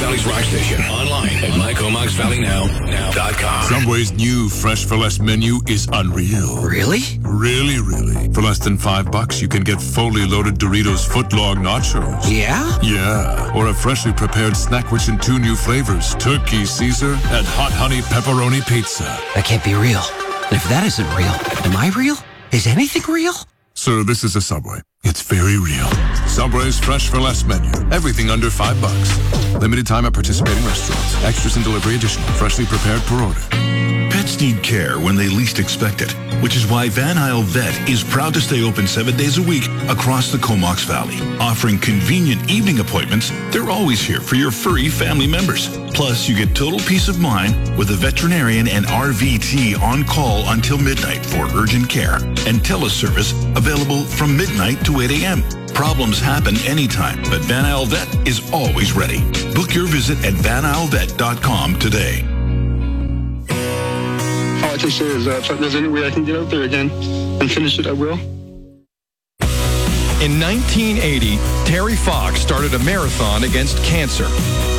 Valley's rock station. Online at mycomoxvalleynow.com. Subway's new Fresh for Less menu is unreal. Really? Really, really. For less than $5, you can get fully loaded Doritos footlong nachos. Yeah? Yeah. Or a freshly prepared snack rich in 2 new flavors, Turkey Caesar and Hot Honey Pepperoni Pizza. That can't be real. And if that isn't real, am I real? Is anything real? Sir, this is a Subway. It's very real. Subway's Fresh for Less menu. Everything under $5. Limited time at participating restaurants. Extras and delivery additional. Freshly prepared per order. Pets need care when they least expect it, which is why Van Isle Vet is proud to stay open 7 days a week across the Comox Valley. Offering convenient evening appointments, they're always here for your furry family members. Plus, you get total peace of mind with a veterinarian and RVT on call until midnight for urgent care and teleservice available from midnight to 8 a.m. Problems happen anytime, but Van Isle Vet is always ready. Book your visit at vanislevet.com today. All I can say is if there's any way I can get out there again and finish it, I will. In 1980, Terry Fox started a marathon against cancer.